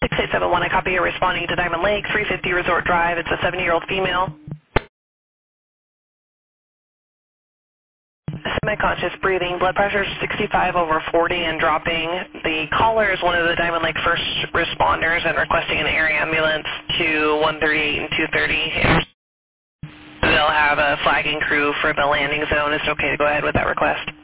6871, I copy you responding to Diamond Lake, 350 Resort Drive. It's a 70-year-old female. Semi-conscious breathing, blood pressure is 65 over 40 and dropping. The caller is one of the Diamond Lake first responders and requesting an air ambulance to 138 and 230. They'll have a flagging crew for the landing zone. Is it okay to go ahead with that request?